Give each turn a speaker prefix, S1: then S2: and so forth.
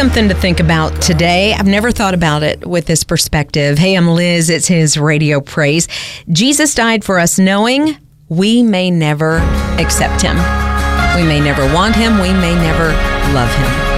S1: something to think about today. I've never thought about it with this perspective. Hey, I'm Liz. It's His Radio Praise. Jesus died for us knowing we may never accept Him. We may never want Him. We may never love Him.